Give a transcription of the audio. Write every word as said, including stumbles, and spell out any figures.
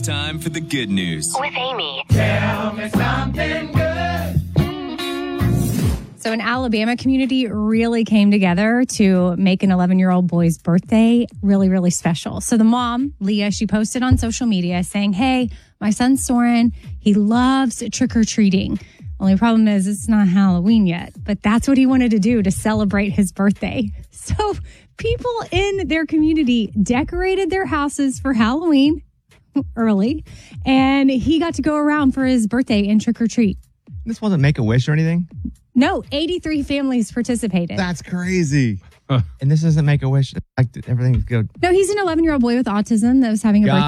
time for the good news. With Amy. Tell me something good. So an Alabama community really came together to make an eleven-year-old boy's birthday really, really special. So the mom, Leah, she posted on social media saying, hey, my son Soren, he loves trick-or-treating. Only problem is it's not Halloween yet, but that's what he wanted to do to celebrate his birthday. So people in their community decorated their houses for Halloween early, and he got to go around for his birthday and trick-or-treat. This wasn't Make-A-Wish or anything? No, eighty-three families participated. That's crazy. And this isn't Make-A-Wish. Like, everything's good. No, he's an eleven-year-old boy with autism that was having a Got birthday